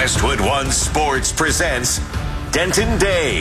Westwood One Sports presents Denton Day.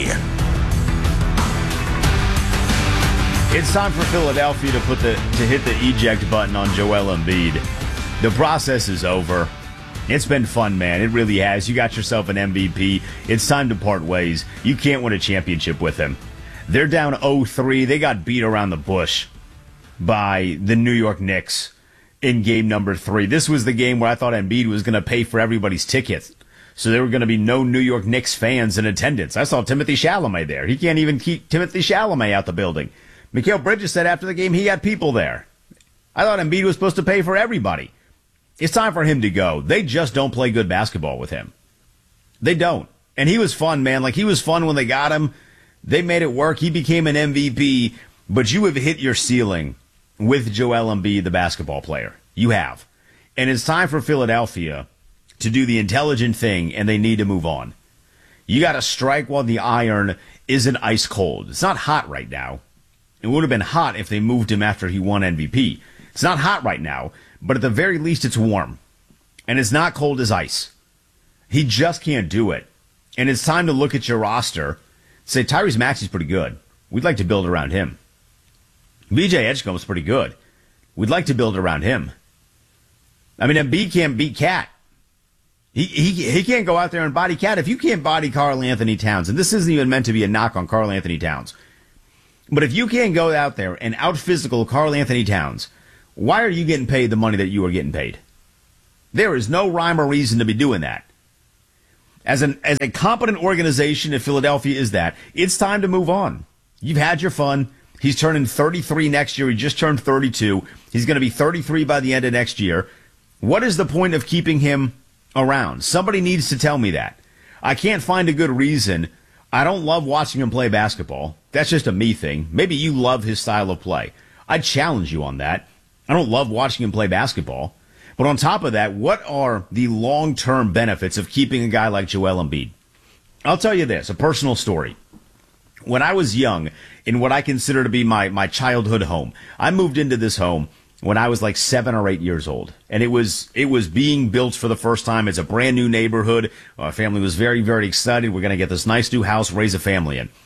It's time for Philadelphia to hit the eject button on Joel Embiid. The process is over. It's been fun, man. It really has. You got yourself an MVP. It's time to part ways. You can't win a championship with him. They're down 0-3. They got beat around the bush by the New York Knicks in game number 3. This was the game where I thought Embiid was going to pay for everybody's tickets. So there were going to be no New York Knicks fans in attendance. I saw Timothy Chalamet there. He can't even keep Timothy Chalamet out the building. Mikal Bridges said after the game he had people there. I thought Embiid was supposed to pay for everybody. It's time for him to go. They just don't play good basketball with him. They don't. And he was fun, man. Like, he was fun when they got him. They made it work. He became an MVP. But you have hit your ceiling with Joel Embiid, the basketball player. You have. And it's time for Philadelphia to do the intelligent thing, and they need to move on. You got to strike while the iron isn't ice cold. It's not hot right now. It would have been hot if they moved him after he won MVP. It's not hot right now, but at the very least it's warm. And it's not cold as ice. He just can't do it. And it's time to look at your roster. Say, Tyrese Maxey's pretty good. We'd like to build around him. BJ Edgecombe's pretty good. We'd like to build around him. I mean, Embiid can't beat Cat. He can't go out there and body Cat. If you can't body Karl Anthony Towns, and this isn't even meant to be a knock on Karl Anthony Towns, but if you can't go out there and out-physical Karl Anthony Towns, why are you getting paid the money that you are getting paid? There is no rhyme or reason to be doing that. As a competent organization, if Philadelphia is that, it's time to move on. You've had your fun. He's turning 33 next year. He just turned 32. He's going to be 33 by the end of next year. What is the point of keeping him around? Somebody needs to tell me that. I can't find a good reason. I don't love watching him play basketball. That's just a me thing. Maybe you love his style of play. I'd challenge you on that. I don't love watching him play basketball. But on top of that, what are the long-term benefits of keeping a guy like Joel Embiid? I'll tell you this, a personal story. When I was young, in what I consider to be my childhood home, I moved into this home when I was like 7 or 8 years old. And it was being built for the first time. It's a brand new neighborhood. Our family was very, very excited. We're going to get this nice new house, raise a family in.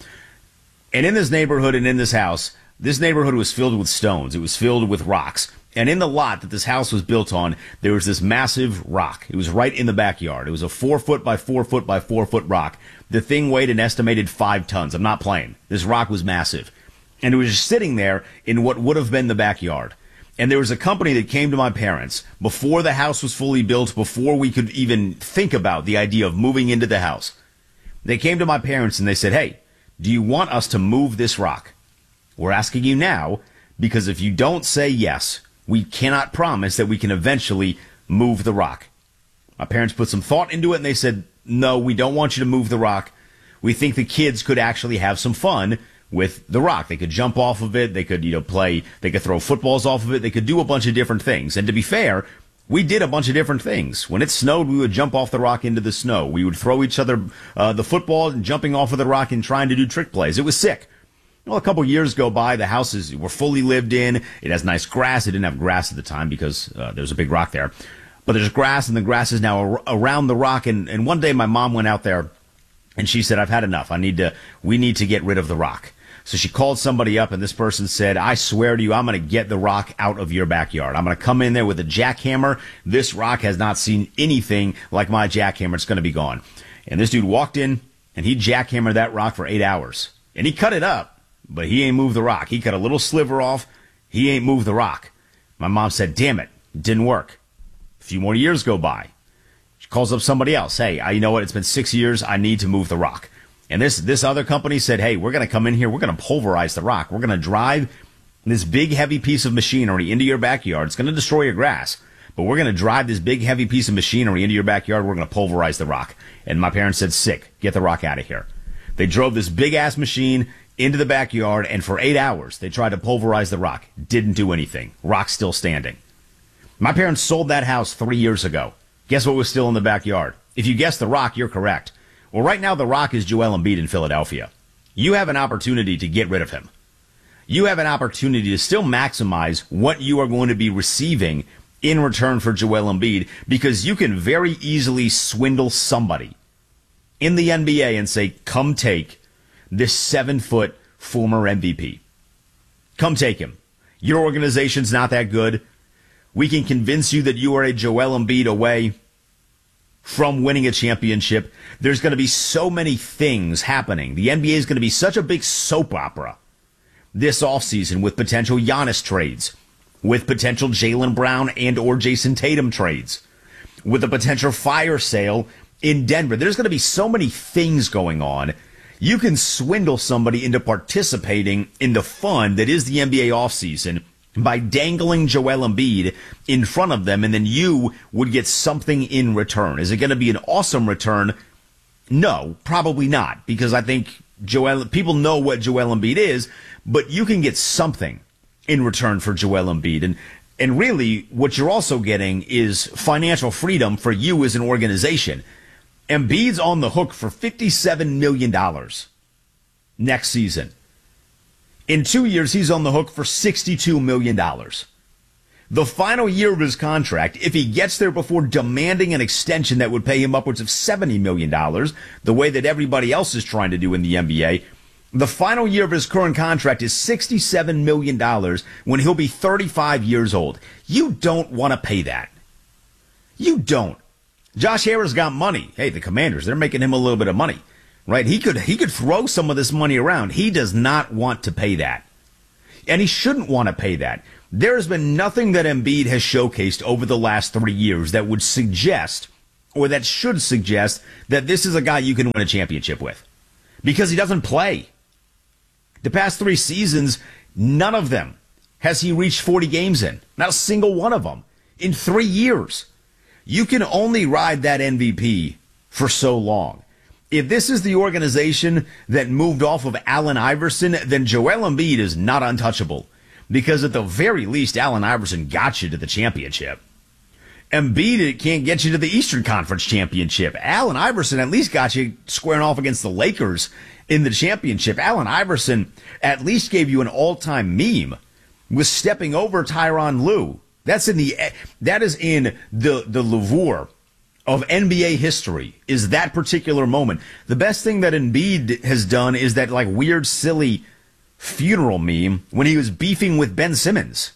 And in this neighborhood and in this house, this neighborhood was filled with stones. It was filled with rocks. And in the lot that this house was built on, there was this massive rock. It was right in the backyard. It was a 4 foot by 4 foot by 4 foot rock. The thing weighed an estimated 5 tons. I'm not playing. This rock was massive. And it was just sitting there in what would have been the backyard. And there was a company that came to my parents before the house was fully built, before we could even think about the idea of moving into the house. They came to my parents and they said, hey, do you want us to move this rock? We're asking you now, because if you don't say yes, we cannot promise that we can eventually move the rock. My parents put some thought into it and they said, no, we don't want you to move the rock. We think the kids could actually have some fun with the rock. They could jump off of it. They could, play. They could throw footballs off of it. They could do a bunch of different things. And to be fair, we did a bunch of different things. When it snowed, we would jump off the rock into the snow. We would throw each other the football and jumping off of the rock and trying to do trick plays. It was sick. Well, a couple years go by. The houses were fully lived in. It has nice grass. It didn't have grass at the time because there's a big rock there. But there's grass, and the grass is now around the rock. And one day my mom went out there, and she said, I've had enough. We need to get rid of the rock. So she called somebody up, and this person said, I swear to you, I'm going to get the rock out of your backyard. I'm going to come in there with a jackhammer. This rock has not seen anything like my jackhammer. It's going to be gone. And this dude walked in, and he jackhammered that rock for 8 hours. And he cut it up, but he ain't moved the rock. He cut a little sliver off. He ain't moved the rock. My mom said, damn it, it didn't work. A few more years go by. She calls up somebody else. Hey, you know what? It's been 6 years. I need to move the rock. And this other company said, hey, we're going to come in here. We're going to pulverize the rock. We're going to drive this big, heavy piece of machinery into your backyard. It's going to destroy your grass. But we're going to drive this big, heavy piece of machinery into your backyard. We're going to pulverize the rock. And my parents said, sick. Get the rock out of here. They drove this big-ass machine into the backyard, and for 8 hours, they tried to pulverize the rock. Didn't do anything. Rock's still standing. My parents sold that house 3 years ago. Guess what was still in the backyard? If you guessed the rock, you're correct. Well, right now, the rock is Joel Embiid in Philadelphia. You have an opportunity to get rid of him. You have an opportunity to still maximize what you are going to be receiving in return for Joel Embiid, because you can very easily swindle somebody in the NBA and say, come take this 7-foot former MVP. Come take him. Your organization's not that good. We can convince you that you are a Joel Embiid away from winning a championship. There's going to be so many things happening. The NBA is going to be such a big soap opera this offseason with potential Giannis trades, with potential Jaylen Brown and or Jason Tatum trades, with a potential fire sale in Denver. There's going to be so many things going on. You can swindle somebody into participating in the fun that is the NBA offseason by dangling Joel Embiid in front of them, and then you would get something in return. Is it going to be an awesome return? No, probably not, because I think people know what Joel Embiid is, but you can get something in return for Joel Embiid. And really, what you're also getting is financial freedom for you as an organization. Embiid's on the hook for $57 million next season. In 2 years, he's on the hook for $62 million. The final year of his contract, if he gets there before demanding an extension that would pay him upwards of $70 million, the way that everybody else is trying to do in the NBA, the final year of his current contract is $67 million when he'll be 35 years old. You don't want to pay that. You don't. Josh Harris got money. Hey, the Commanders, they're making him a little bit of money, right? He could throw some of this money around. He does not want to pay that. And he shouldn't want to pay that. There has been nothing that Embiid has showcased over the last 3 years that would suggest, or that should suggest, that this is a guy you can win a championship with. Because he doesn't play. The past 3 seasons, none of them has he reached 40 games in. Not a single one of them. In 3 years. You can only ride that MVP for so long. If this is the organization that moved off of Allen Iverson, then Joel Embiid is not untouchable. Because at the very least, Allen Iverson got you to the championship. Embiid can't get you to the Eastern Conference championship. Allen Iverson at least got you squaring off against the Lakers in the championship. Allen Iverson at least gave you an all-time meme with stepping over Tyronn Lue. That is in the louvre of NBA history, is that particular moment. The best thing that Embiid has done is that like weird, silly funeral meme when he was beefing with Ben Simmons.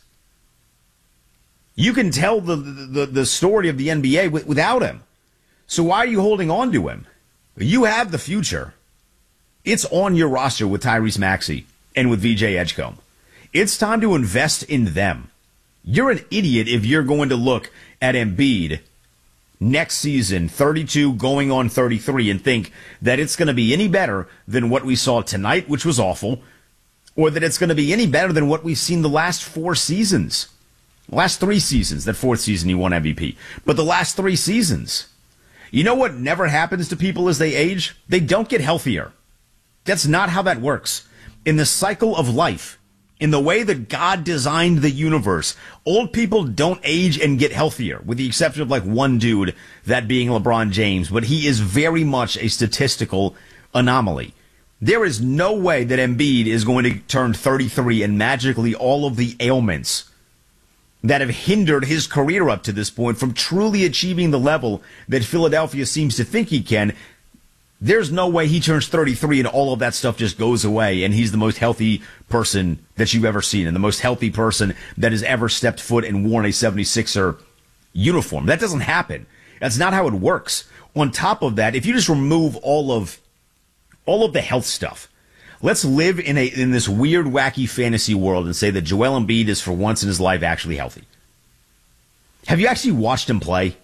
You can tell the story of the NBA without him. So why are you holding on to him? You have the future. It's on your roster with Tyrese Maxey and with VJ Edgecombe. It's time to invest in them. You're an idiot if you're going to look at Embiid next season, 32 going on 33, and think that it's going to be any better than what we saw tonight, which was awful, or that it's going to be any better than what we've seen the last 4 seasons. Last 3 seasons. That 4th season he won MVP. But the last 3 seasons. You know what never happens to people as they age? They don't get healthier. That's not how that works. In the cycle of life, in the way that God designed the universe, old people don't age and get healthier, with the exception of like one dude, that being LeBron James, but he is very much a statistical anomaly. There is no way that Embiid is going to turn 33 and magically all of the ailments that have hindered his career up to this point from truly achieving the level that Philadelphia seems to think he can. There's no way he turns 33 and all of that stuff just goes away and he's the most healthy person that you've ever seen and the most healthy person that has ever stepped foot and worn a 76er uniform. That doesn't happen. That's not how it works. On top of that, if you just remove all of the health stuff, let's live in this weird, wacky fantasy world and say that Joel Embiid is for once in his life actually healthy. Have you actually watched him play?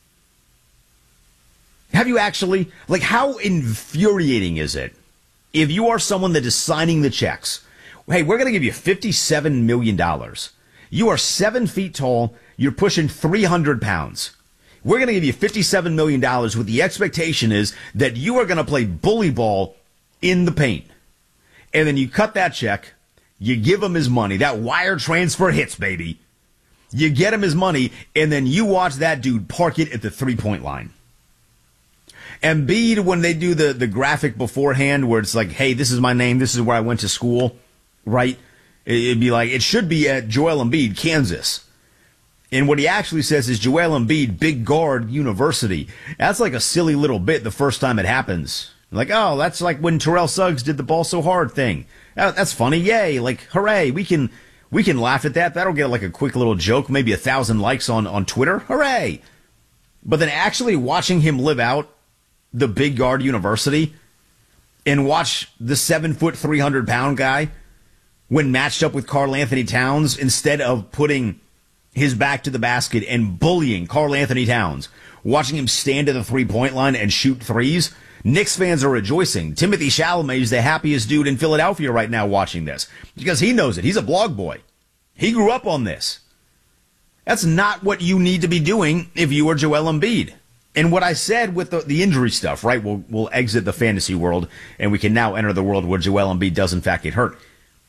Have you actually? Like, how infuriating is it if you are someone that is signing the checks? Hey, we're going to give you $57 million. You are 7 feet tall. You're pushing 300 pounds. We're going to give you $57 million with the expectation is that you are going to play bully ball in the paint. And then you cut that check. You give him his money. That wire transfer hits, baby. You get him his money, and then you watch that dude park it at the three-point line. Embiid, when they do the graphic beforehand where it's like, hey, this is my name, this is where I went to school, right? It'd be like, it should be at Joel Embiid, Kansas. And what he actually says is Joel Embiid, big guard, university. That's like a silly little bit the first time it happens. Like, oh, that's like when Terrell Suggs did the ball so hard thing. That's funny. Yay. Like, hooray. We can laugh at that. That'll get like a quick little joke, maybe 1,000 likes on Twitter. Hooray. But then actually watching him live out the big guard university and watch the 7-foot, 300-pound guy when matched up with Karl Anthony Towns, instead of putting his back to the basket and bullying Karl Anthony Towns, watching him stand at the three-point line and shoot threes, Knicks fans are rejoicing. Timothy Chalamet is the happiest dude in Philadelphia right now watching this because he knows it. He's a blog boy. He grew up on this. That's not what you need to be doing if you are Joel Embiid. And what I said with the injury stuff, right? We'll exit the fantasy world and we can now enter the world where Joel Embiid does in fact get hurt.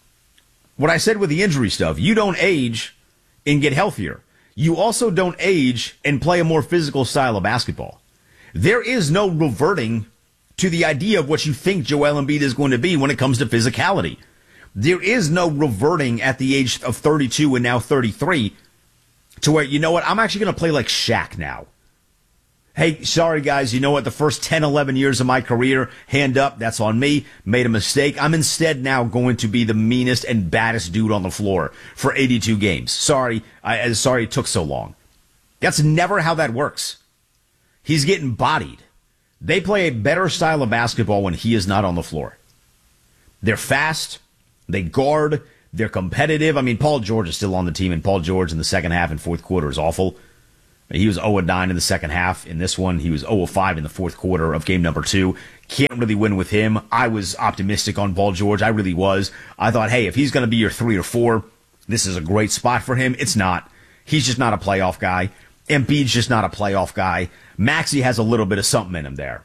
What I said with the injury stuff, you don't age and get healthier. You also don't age and play a more physical style of basketball. There is no reverting to the idea of what you think Joel Embiid is going to be when it comes to physicality. There is no reverting at the age of 32 and now 33 to where, you know what, I'm actually going to play like Shaq now. Hey, sorry guys, you know what, the first 10, 11 years of my career, hand up, that's on me, made a mistake. I'm instead now going to be the meanest and baddest dude on the floor for 82 games. Sorry it took so long. That's never how that works. He's getting bodied. They play a better style of basketball when he is not on the floor. They're fast, they guard, they're competitive. I mean, Paul George is still on the team, and Paul George in the second half and fourth quarter is awful. He was 0-9 in the second half. In this one, he was 0-5 in the fourth quarter of game number 2. Can't really win with him. I was optimistic on Paul George. I really was. I thought, hey, if he's going to be your 3 or 4, this is a great spot for him. It's not. He's just not a playoff guy. Embiid's just not a playoff guy. Maxey has a little bit of something in him there.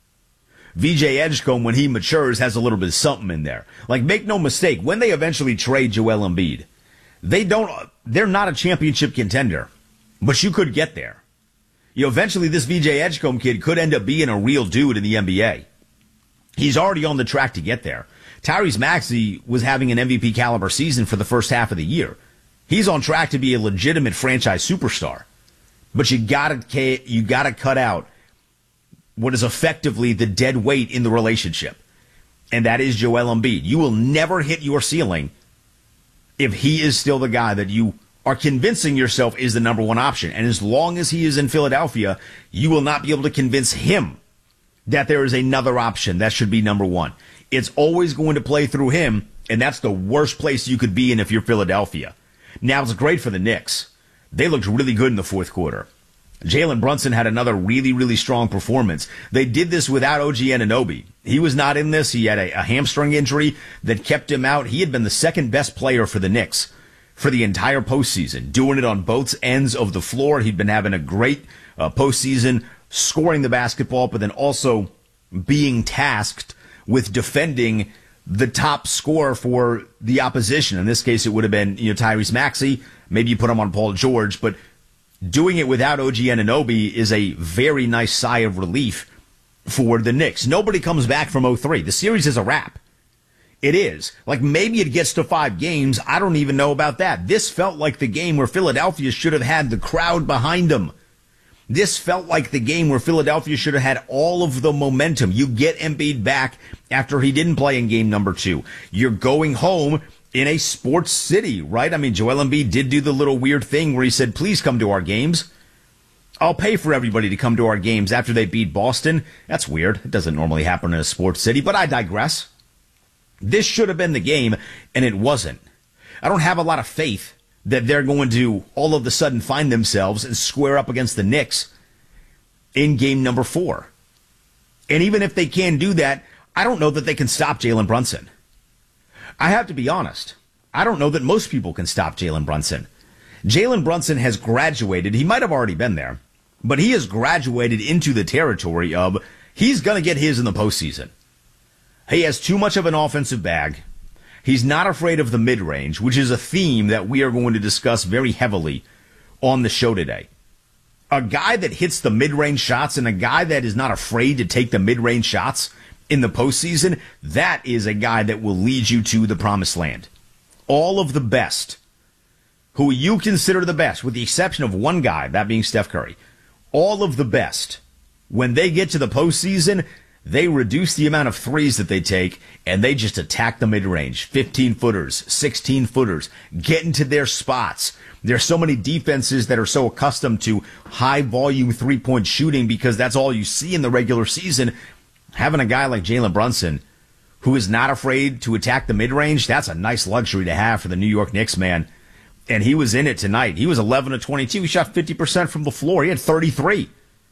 VJ Edgecombe, when he matures, has a little bit of something in there. Like, make no mistake, when they eventually trade Joel Embiid, they're not a championship contender. But you could get there. You know, eventually this VJ Edgecombe kid could end up being a real dude in the NBA. He's already on the track to get there. Tyrese Maxey was having an MVP caliber season for the first half of the year. He's on track to be a legitimate franchise superstar. But you gotta cut out what is effectively the dead weight in the relationship. And that is Joel Embiid. You will never hit your ceiling if he is still the guy that you are convincing yourself is the number one option. And as long as he is in Philadelphia, you will not be able to convince him that there is another option that should be number one. It's always going to play through him, and that's the worst place you could be in if you're Philadelphia. Now, it's great for the Knicks. They looked really good in the fourth quarter. Jalen Brunson had another really, really strong performance. They did this without OG Anunoby. He was not in this. He had a hamstring injury that kept him out. He had been the second best player for the Knicks for the entire postseason, doing it on both ends of the floor. He'd been having a great postseason, scoring the basketball, but then also being tasked with defending the top scorer for the opposition. In this case, it would have been Tyrese Maxey. Maybe you put him on Paul George, but doing it without OG Anunoby is a very nice sigh of relief for the Knicks. Nobody comes back from 0-3. The series is a wrap. It is. Like, maybe it gets to 5 games. I don't even know about that. This felt like the game where Philadelphia should have had the crowd behind them. This felt like the game where Philadelphia should have had all of the momentum. You get Embiid back after he didn't play in game number 2. You're going home in a sports city, right? I mean, Joel Embiid did do the little weird thing where he said, please come to our games. I'll pay for everybody to come to our games after they beat Boston. That's weird. It doesn't normally happen in a sports city, but I digress. This should have been the game, and it wasn't. I don't have a lot of faith that they're going to all of a sudden find themselves and square up against the Knicks in game number 4. And even if they can do that, I don't know that they can stop Jalen Brunson. I have to be honest. I don't know that most people can stop Jalen Brunson. Jalen Brunson has graduated. He might have already been there, but he has graduated into the territory of he's going to get his in the postseason. He has too much of an offensive bag. He's not afraid of the mid-range, which is a theme that we are going to discuss very heavily on the show today. A guy that hits the mid-range shots and a guy that is not afraid to take the mid-range shots in the postseason, that is a guy that will lead you to the promised land. All of the best who you consider the best, with the exception of one guy, that being Steph Curry, all of the best, when they get to the postseason, they reduce the amount of threes that they take, and they just attack the mid-range. 15-footers, 16-footers, get into their spots. There's so many defenses that are so accustomed to high-volume three-point shooting because that's all you see in the regular season. Having a guy like Jalen Brunson, who is not afraid to attack the mid-range, that's a nice luxury to have for the New York Knicks, man. And he was in it tonight. He was 11 of 22. He shot 50% from the floor. He had 33.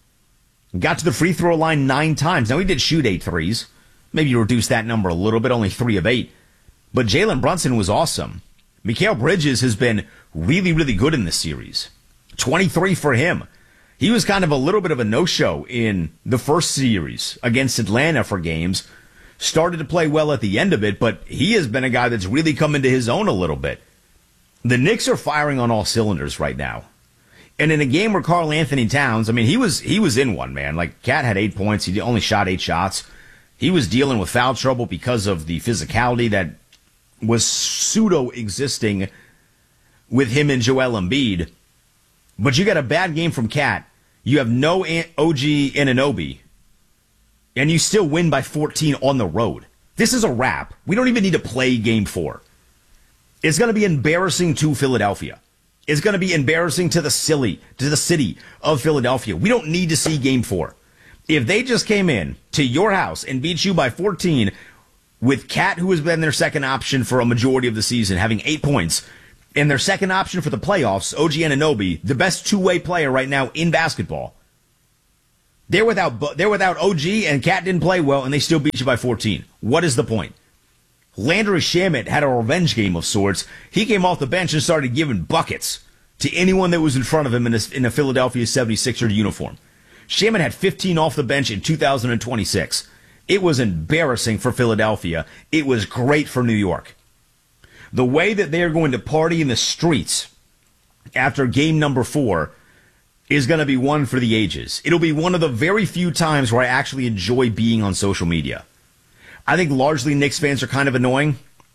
Got to the free throw line 9 times. Now, he did shoot 8 threes. Maybe you reduce that number a little bit, only 3 of 8. But Jalen Brunson was awesome. Mikal Bridges has been really, really good in this series. 23 for him. He was kind of a little bit of a no-show in the first series against Atlanta for games. Started to play well at the end of it, but he has been a guy that's really come into his own a little bit. The Knicks are firing on all cylinders right now. And in a game where Karl Anthony Towns, I mean, he was in one, man. Like, Cat had 8 points. He only shot 8 shots. He was dealing with foul trouble because of the physicality that was pseudo-existing with him and Joel Embiid. But you got a bad game from Cat. You have no OG Anunoby. And you still win by 14 on the road. This is a wrap. We don't even need to play Game 4. It's going to be embarrassing to Philadelphia. It's going to be embarrassing to the city of Philadelphia. We don't need to see Game 4. If they just came in to your house and beat you by 14 with Cat, who has been their second option for a majority of the season, having 8 points, and their second option for the playoffs, OG Anunoby, the best two-way player right now in basketball, they're without OG, and Cat didn't play well, and they still beat you by 14. What is the point? Landry Shamet had a revenge game of sorts. He came off the bench and started giving buckets to anyone that was in front of him in a Philadelphia 76er uniform. Shamet had 15 off the bench in 2026. It was embarrassing for Philadelphia. It was great for New York. The way that they are going to party in the streets after game number 4 is going to be one for the ages. It'll be one of the very few times where I actually enjoy being on social media. I think largely Knicks fans are kind of annoying,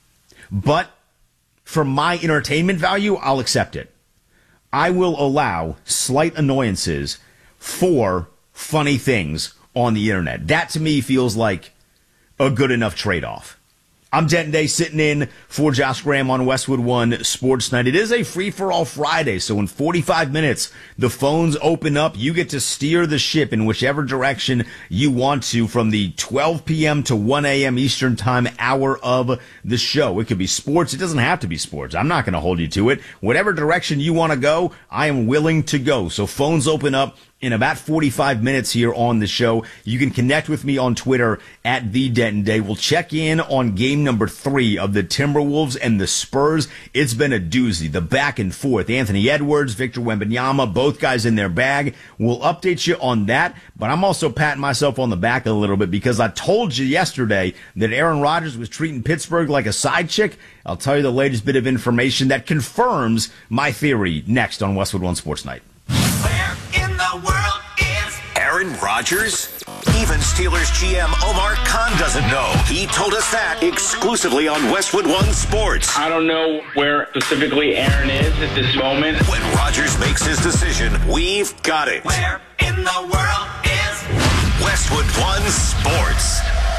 but for my entertainment value, I'll accept it. I will allow slight annoyances for funny things on the internet. That to me feels like a good enough trade-off. I'm Denton Day, sitting in for Josh Graham on Westwood One Sports Night. It is a free-for-all Friday, so in 45 minutes, the phones open up. You get to steer the ship in whichever direction you want to from the 12 p.m. to 1 a.m. Eastern Time hour of the show. It could be sports. It doesn't have to be sports. I'm not going to hold you to it. Whatever direction you want to go, I am willing to go. So phones open up in about 45 minutes here on the show. You can connect with me on Twitter at The Denton Day. We'll check in on game number 3 of the Timberwolves and the Spurs. It's been a doozy. The back and forth. Anthony Edwards, Victor Wembanyama, both guys in their bag. We'll update you on that, but I'm also patting myself on the back a little bit because I told you yesterday that Aaron Rodgers was treating Pittsburgh like a side chick. I'll tell you the latest bit of information that confirms my theory next on Westwood One Sports Night. Where in the world is Aaron Rodgers? Even Steelers GM Omar Khan doesn't know. He told us that exclusively on Westwood One Sports. I don't know where specifically Aaron is at this moment. When Rodgers makes his decision, we've got it. Where in the world is Westwood One Sports?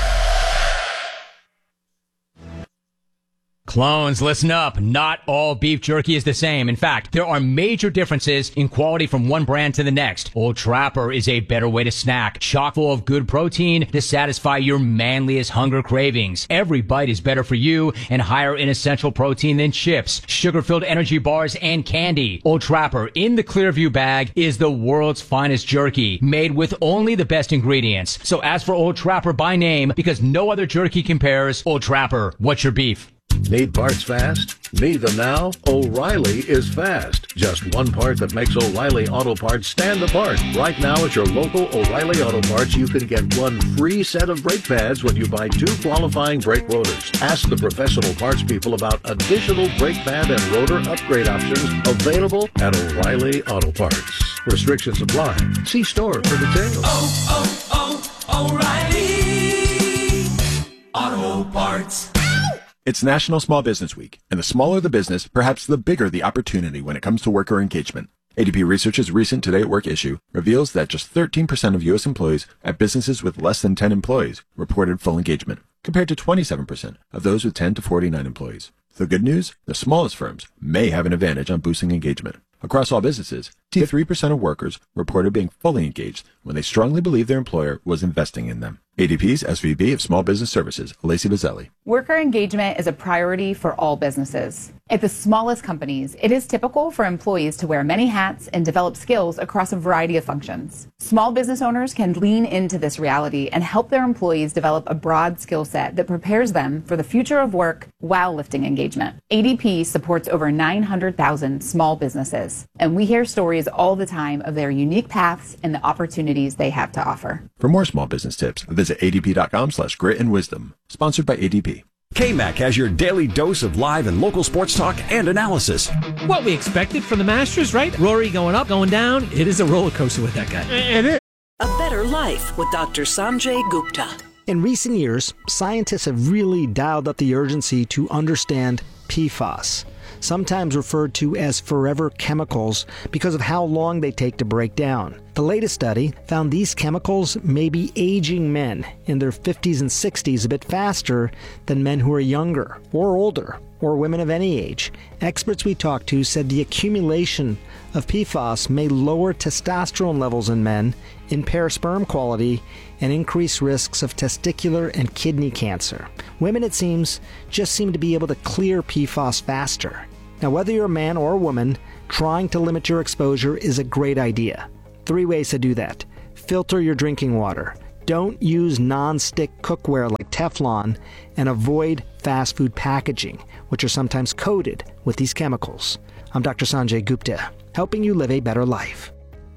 Clones, listen up. Not all beef jerky is the same. In fact, there are major differences in quality from one brand to the next. Old Trapper is a better way to snack, chock full of good protein to satisfy your manliest hunger cravings. Every bite is better for you and higher in essential protein than chips, sugar-filled energy bars, and candy. Old Trapper in the Clearview bag is the world's finest jerky, made with only the best ingredients. So ask for Old Trapper by name because no other jerky compares. Old Trapper, what's your beef? Need parts fast? Need them now? O'Reilly is fast. Just one part that makes O'Reilly Auto Parts stand apart. Right now at your local O'Reilly Auto Parts, you can get one free set of brake pads when you buy 2 qualifying brake rotors. Ask the professional parts people about additional brake pad and rotor upgrade options available at O'Reilly Auto Parts. Restrictions apply. See store for details. O'Reilly Auto Parts. It's National Small Business Week, and the smaller the business, perhaps the bigger the opportunity when it comes to worker engagement. ADP Research's recent Today at Work issue reveals that just 13% of U.S. employees at businesses with less than 10 employees reported full engagement, compared to 27% of those with 10 to 49 employees. The good news? The smallest firms may have an advantage on boosting engagement. Across all businesses, 3% of workers reported being fully engaged when they strongly believed their employer was investing in them. ADP's SVP of Small Business Services, Lacey Bazzelli. Worker engagement is a priority for all businesses. At the smallest companies, it is typical for employees to wear many hats and develop skills across a variety of functions. Small business owners can lean into this reality and help their employees develop a broad skill set that prepares them for the future of work while lifting engagement. ADP supports over 900,000 small businesses, and we hear stories all the time of their unique paths and the opportunities they have to offer. For more small business tips, visit adp.com/grit and wisdom. Sponsored by ADP. KMAC has your daily dose of live and local sports talk and analysis. What we expected from the Masters, right? Rory going up, going down. It is a roller coaster with that guy. It is. A Better Life with Dr. Sanjay Gupta. In recent years, scientists have really dialed up the urgency to understand PFAS, sometimes referred to as forever chemicals because of how long they take to break down. The latest study found these chemicals may be aging men in their 50s and 60s a bit faster than men who are younger or older, or women of any age. Experts we talked to said the accumulation of PFAS may lower testosterone levels in men, impair sperm quality, and increase risks of testicular and kidney cancer. Women, it seems, just seem to be able to clear PFAS faster. Now, whether you're a man or a woman, trying to limit your exposure is a great idea. 3 ways to do that. Filter your drinking water. Don't use non-stick cookware like Teflon, and avoid fast food packaging, which are sometimes coated with these chemicals. I'm Dr. Sanjay Gupta, helping you live a better life.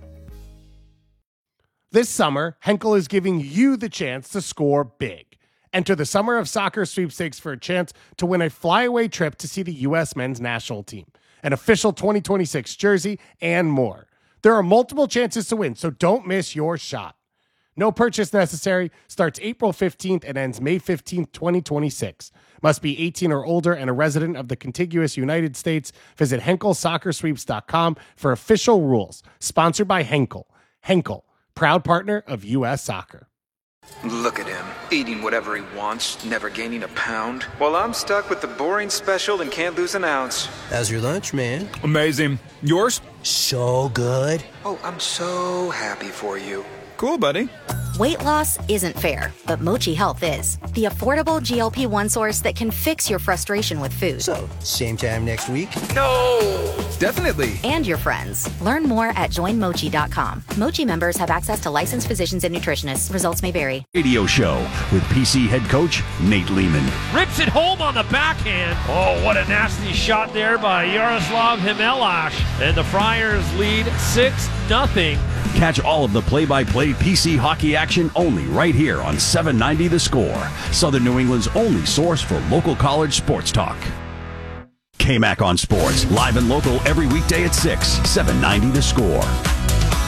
This summer, Henkel is giving you the chance to score big. Enter the Summer of Soccer sweepstakes for a chance to win a flyaway trip to see the U.S. men's national team, an official 2026 jersey, and more. There are multiple chances to win, so don't miss your shot. No purchase necessary. Starts April 15th and ends May 15th, 2026. Must be 18 or older and a resident of the contiguous United States. Visit HenkelSoccerSweeps.com for official rules. Sponsored by Henkel. Henkel, proud partner of U.S. Soccer. Look at him, eating whatever he wants, never gaining a pound. While I'm stuck with the boring special and can't lose an ounce. How's your lunch, man? Amazing. Yours? So good. Oh, I'm so happy for you. Cool, buddy. Weight loss isn't fair, but Mochi Health is. The affordable GLP-1 source that can fix your frustration with food. So, same time next week? No! Definitely. And your friends. Learn more at joinmochi.com. Mochi members have access to licensed physicians and nutritionists. Results may vary. Radio show with PC head coach Nate Lehman. Rips it home on the backhand. Oh, what a nasty shot there by Yaroslav Himelash. And the Friars lead 6-0. Catch all of the play-by-play PC hockey action only right here on 790 The Score, Southern New England's only source for local college sports talk. KMAC on Sports, live and local every weekday at 6, 790 The Score.